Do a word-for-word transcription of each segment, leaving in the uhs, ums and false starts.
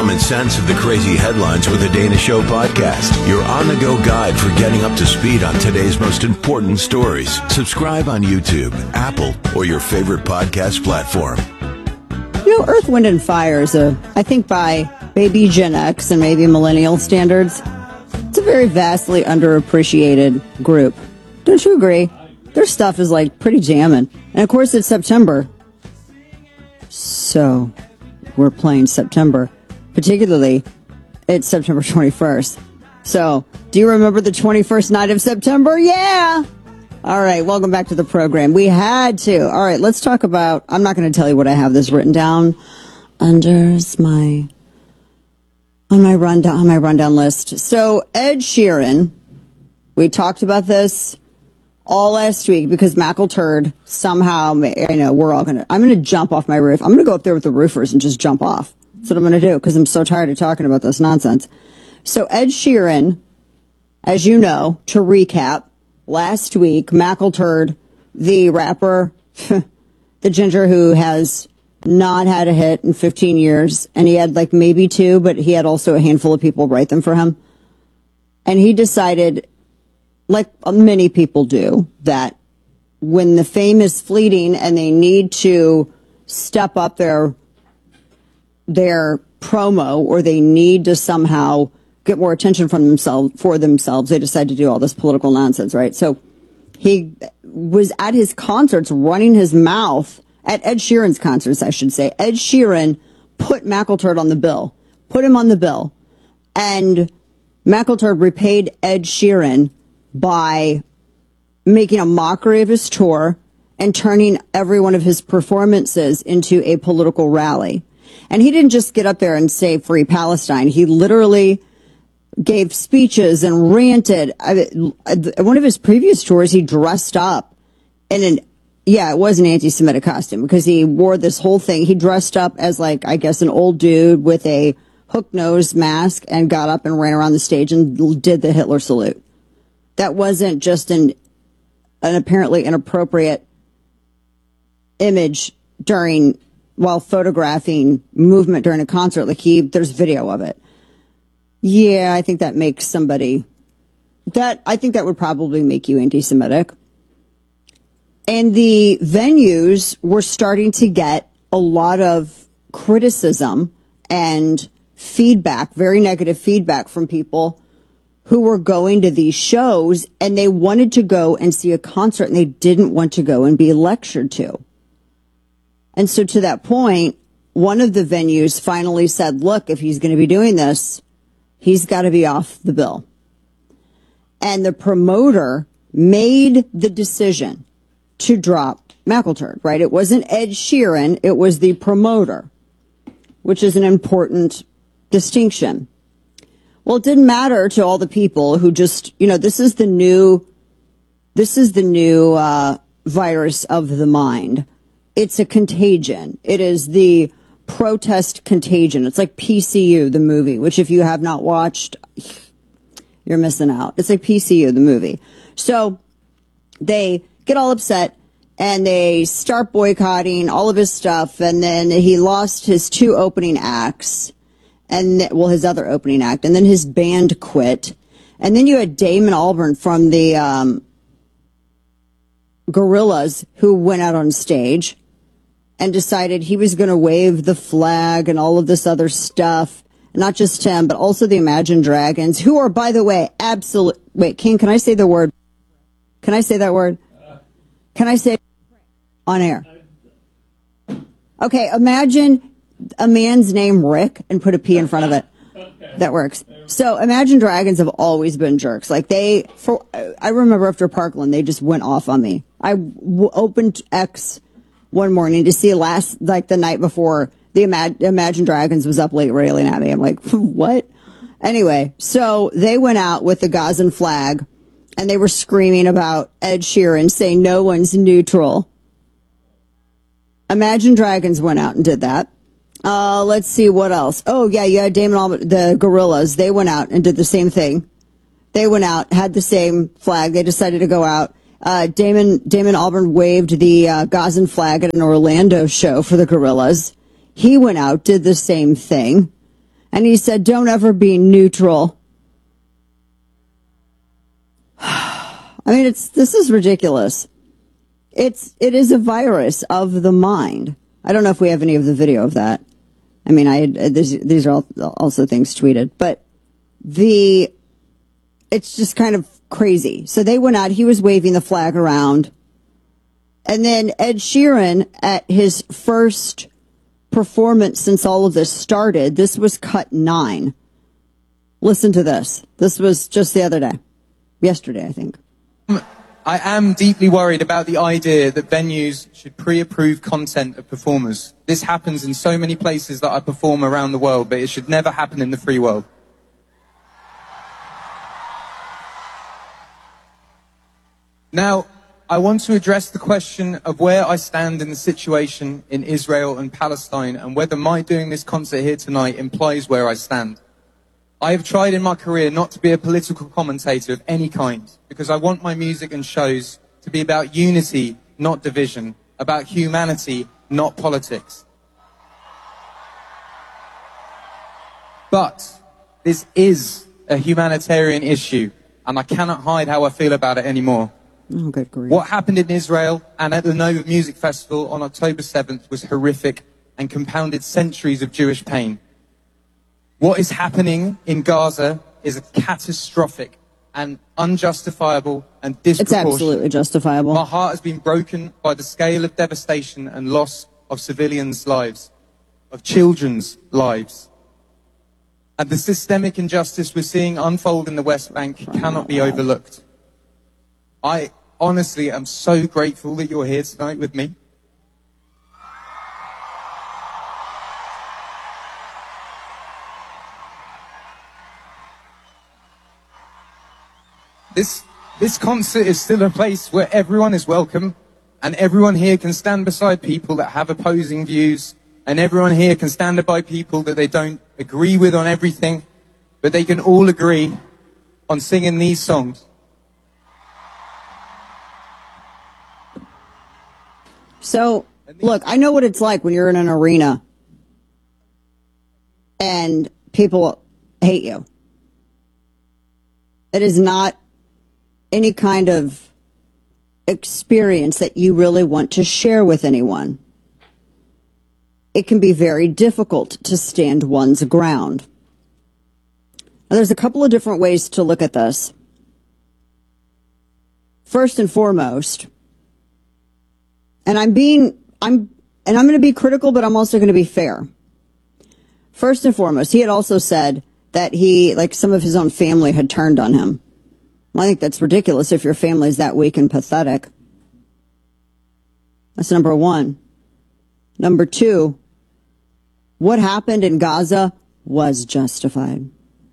common sense of the crazy headlines with the Dana Show podcast. Your on-the-go guide for getting up to speed on today's most important stories. Subscribe on YouTube, Apple, or your favorite podcast platform. You know, Earth, Wind, and Fire is a, I think by maybe Gen X and maybe millennial standards, it's a very vastly underappreciated group. Don't you agree? Their stuff is like pretty jamming. And of course it's September. So we're playing September. Particularly, it's September twenty-first. So, do you remember the twenty-first night of September? Yeah! All right, welcome back to the program. We had to. All right, let's talk about, I'm not going to tell you what I have this written down under my, on my rundown, on my rundown list. So, Ed Sheeran, we talked about this all last week because McElturd somehow, I know, we're all going to, I'm going to jump off my roof. I'm going to go up there with the roofers and just jump off. That's what I'm going to do because I'm so tired of talking about this nonsense. So Ed Sheeran, as you know, to recap, last week, McElturd, the rapper, the ginger who has not had a hit in fifteen years, and he had like maybe two, but he had also a handful of people write them for him. And he decided, like many people do, that when the fame is fleeting and they need to step up their their promo or they need to somehow get more attention from themselves for themselves, they decide to do all this political nonsense, right? So he was at his concerts running his mouth, at Ed Sheeran's concerts, I should say. Ed Sheeran put McElturd on the bill, put him on the bill, and McElturd repaid Ed Sheeran by making a mockery of his tour and turning every one of his performances into a political rally. And he didn't just get up there and say free Palestine. He literally gave speeches and ranted. I, one of his previous tours, he dressed up in an, yeah, it was an anti-Semitic costume because he wore this whole thing. He dressed up as like, I guess, an old dude with a hook-nosed mask and got up and ran around the stage and did the Hitler salute. That wasn't just an, an apparently inappropriate image during, while photographing movement during a concert. Like he, there's video of it. Yeah, I think that makes somebody, that, I think that would probably make you anti-Semitic. And the venues were starting to get a lot of criticism and feedback, very negative feedback from people who were going to these shows and they wanted to go and see a concert and they didn't want to go and be lectured to. And so to that point, one of the venues finally said, look, if he's going to be doing this, he's got to be off the bill. And the promoter made the decision to drop McElturd, right? It wasn't Ed Sheeran, it was the promoter, which is an important distinction. Well, it didn't matter to all the people who just, you know, this is the new, this is the new uh, virus of the mind. It's a contagion. It is the protest contagion. It's like P C U, the movie, which if you have not watched, you're missing out. It's like P C U, the movie. So they get all upset and they start boycotting all of his stuff. And then he lost his two opening acts and, well, his other opening act. And then his band quit. And then you had Damon Albarn from the um, Gorillaz who went out on stage and decided he was going to wave the flag and all of this other stuff. Not just him, but also the Imagine Dragons, who are, by the way, absolute. Wait, King, can I say the word? Can I say that word? Can I say it on air? Okay, imagine a man's name Rick and put a P in front of it. That works. So Imagine Dragons have always been jerks. Like they, for I remember after Parkland, they just went off on me. I w- opened X one morning to see last, like the night before, the Imag- Imagine Dragons was up late railing at me. I'm like, what? Anyway, so they went out with the Gazan flag and they were screaming about Ed Sheeran, saying no one's neutral. Imagine Dragons went out and did that. Uh, let's see what else. Oh, yeah, you had Damon Albarn, the Gorillaz. They went out and did the same thing. They went out, had the same flag. They decided to go out. Uh, Damon, Damon Albarn waved the uh, Gazan flag at an Orlando show for the Gorillaz. He went out, did the same thing. And he said, don't ever be neutral. I mean, it's, this is ridiculous. It's, it is a virus of the mind. I don't know if we have any of the video of that. I mean, I, these, these are all, also things tweeted, but the, it's just kind of crazy. So they went out, he was waving the flag around. And then Ed Sheeran, at his first performance since all of this started, this was cut nine. Listen to this. This was just the other day. Yesterday, I think. I am deeply worried about the idea that venues should pre-approve content of performers. This happens in so many places that I perform around the world, but it should never happen in the free world. Now, I want to address the question of where I stand in the situation in Israel and Palestine, and whether my doing this concert here tonight implies where I stand. I have tried in my career not to be a political commentator of any kind, because I want my music and shows to be about unity, not division, about humanity, not politics. But this is a humanitarian issue, and I cannot hide how I feel about it anymore. Oh, good grief. What happened in Israel and at the Nova Music Festival on October seventh was horrific and compounded centuries of Jewish pain. What is happening in Gaza is catastrophic and unjustifiable and disproportionate. It's absolutely justifiable. My heart has been broken by the scale of devastation and loss of civilians' lives, of children's lives. And the systemic injustice we're seeing unfold in the West Bank cannot be overlooked. I honestly am so grateful that you're here tonight with me. This, this concert is still a place where everyone is welcome, and everyone here can stand beside people that have opposing views, and everyone here can stand by people that they don't agree with on everything, but they can all agree on singing these songs. So, look, I know what it's like when you're in an arena and people hate you. It is not any kind of experience that you really want to share with anyone. It can be very difficult to stand one's ground. Now, there's a couple of different ways to look at this. First and foremost, and I'm being, I'm, and I'm going to be critical, but I'm also going to be fair. First and foremost, he had also said that he, like some of his own family had turned on him. Well, I think that's ridiculous if your family is that weak and pathetic. That's number one. Number two, what happened in Gaza was justified.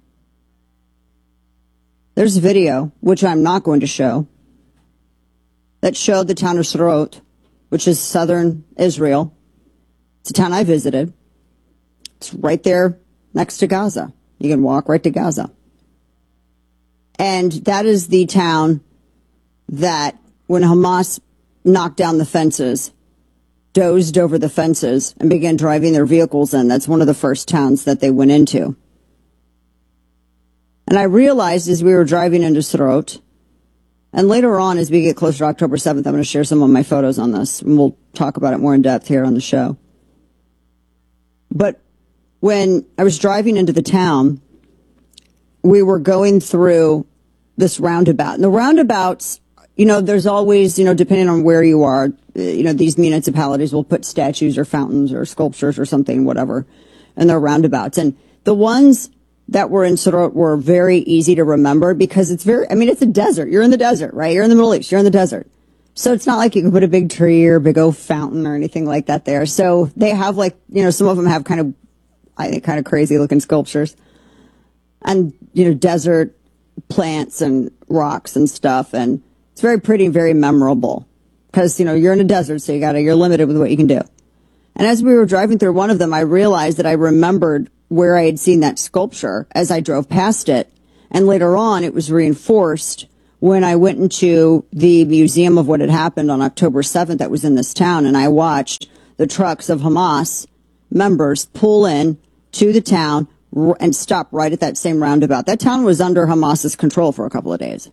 There's a video, which I'm not going to show, that showed the town of Sderot, which is southern Israel. It's a town I visited. It's right there next to Gaza. You can walk right to Gaza. And that is the town that, when Hamas knocked down the fences, dozed over the fences and began driving their vehicles in, that's one of the first towns that they went into. And I realized as we were driving into Sderot, and later on, as we get closer to October seventh, I'm going to share some of my photos on this, and we'll talk about it more in depth here on the show. But when I was driving into the town, we were going through this roundabout. And the roundabouts, you know, there's always, you know, depending on where you are, you know, these municipalities will put statues or fountains or sculptures or something, whatever, in their roundabouts. And the ones that were in Sderot were very easy to remember because it's very, I mean, it's a desert. You're in the desert, right? You're in the Middle East. You're in the desert. So it's not like you can put a big tree or a big old fountain or anything like that there. So they have like, you know, some of them have kind of, I think, kind of crazy looking sculptures and, you know, desert plants and rocks and stuff. And it's very pretty and very memorable because, you know, you're in a desert, so you gotta, you're limited with what you can do. And as we were driving through one of them, I realized that I remembered where I had seen that sculpture as I drove past it. And later on, it was reinforced when I went into the museum of what had happened on October seventh that was in this town. And I watched the trucks of Hamas members pull in to the town, and stop right at that same roundabout. That town was under Hamas's control for a couple of days.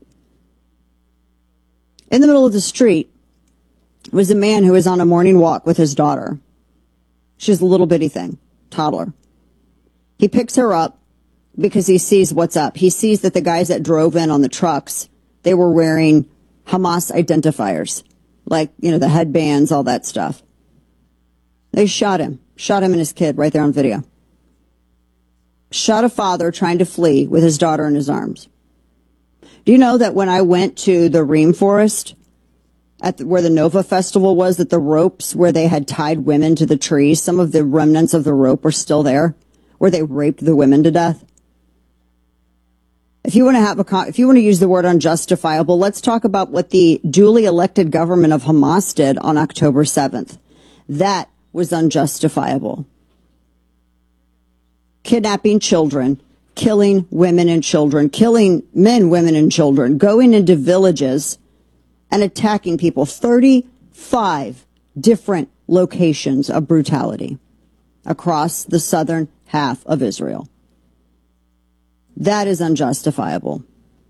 In the middle of the street was a man who was on a morning walk with his daughter. She's a little bitty thing, toddler. He picks her up because he sees what's up. He sees that the guys that drove in on the trucks, they were wearing Hamas identifiers, like, you know, the headbands, all that stuff. They shot him, shot him and his kid right there on video. Shot a father trying to flee with his daughter in his arms. Do you know that when I went to the Ream Forest, at the, where the Nova Festival was, that the ropes where they had tied women to the trees, some of the remnants of the rope were still there, where they raped the women to death? If you want to have a, if you want to use the word unjustifiable, let's talk about what the duly elected government of Hamas did on October seventh. That was unjustifiable. Kidnapping children, killing women and children, killing men, women, and children, going into villages and attacking people. thirty-five different locations of brutality across the southern half of Israel. That is unjustifiable.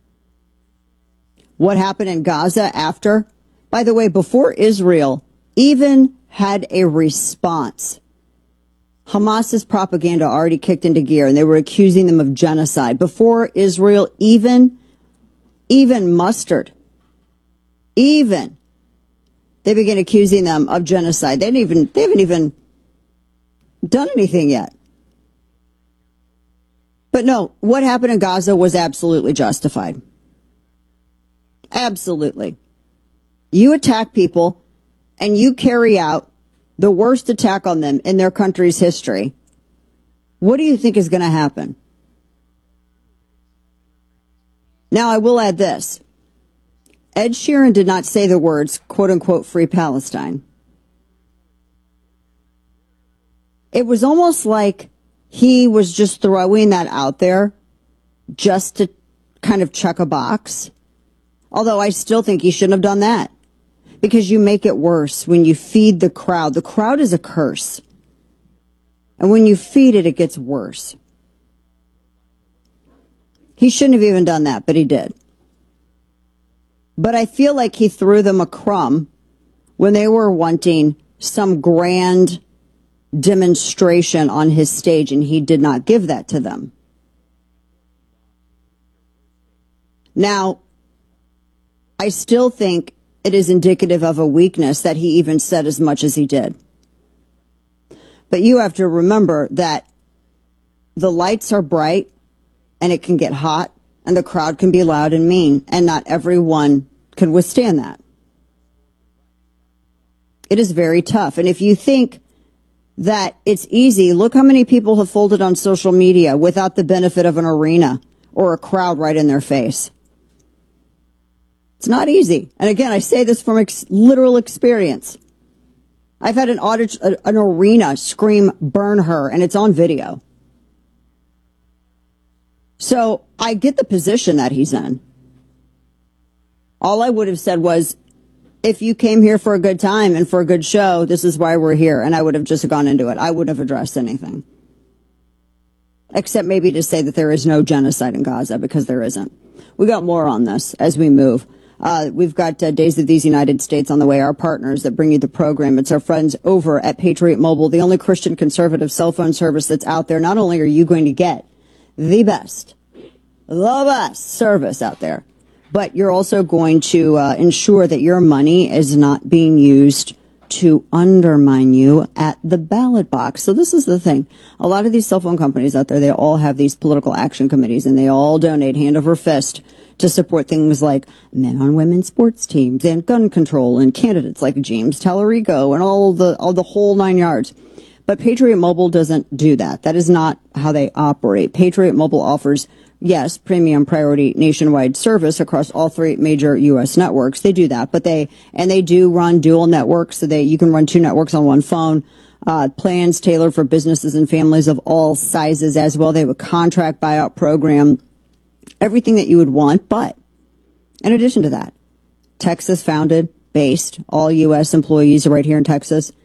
What happened in Gaza after? By the way, before Israel even had a response, Hamas's propaganda already kicked into gear, and they were accusing them of genocide. Before Israel even, even mustered, even, they began accusing them of genocide. They didn't even, they haven't even done anything yet. But no, what happened in Gaza was absolutely justified. Absolutely. You attack people and you carry out the worst attack on them in their country's history. What do you think is going to happen? Now, I will add this. Ed Sheeran did not say the words, quote unquote, free Palestine. It was almost like he was just throwing that out there just to kind of check a box. Although I still think he shouldn't have done that, because you make it worse when you feed the crowd. The crowd is a curse. And when you feed it, it gets worse. He shouldn't have even done that, but he did. But I feel like he threw them a crumb when they were wanting some grand demonstration on his stage, and he did not give that to them. Now, I still think it is indicative of a weakness that he even said as much as he did. But you have to remember that the lights are bright and it can get hot and the crowd can be loud and mean, and not everyone can withstand that. It is very tough. And if you think that it's easy, look how many people have folded on social media without the benefit of an arena or a crowd right in their face. It's not easy. And again, I say this from ex- literal experience. I've had an audit, an arena scream, "Burn her," and it's on video. So I get the position that he's in. All I would have said was, if you came here for a good time and for a good show, this is why we're here. And I would have just gone into it. I wouldn't have addressed anything. Except maybe to say that there is no genocide in Gaza, because there isn't. We got more on this as we move. Uh, we've got uh, Days of These United States on the way, our partners that bring you the program. It's our friends over at Patriot Mobile, the only Christian conservative cell phone service that's out there. Not only are you going to get the best, the best service out there, but you're also going to uh, ensure that your money is not being used to undermine you at the ballot box. So this is the thing. A lot of these cell phone companies out there, they all have these political action committees, and they all donate hand over fist to support things like men on women's sports teams and gun control and candidates like James Tallarico and all the all the whole nine yards. But Patriot Mobile doesn't do that. That is not how they operate. Patriot Mobile offers, yes, premium priority nationwide service across all three major U S networks. They do that, but they, and they do run dual networks, so they, you can run two networks on one phone. Uh, plans tailored for businesses and families of all sizes as well. They have a contract buyout program, everything that you would want. But in addition to that, Texas founded, based, all U S employees are right here in Texas.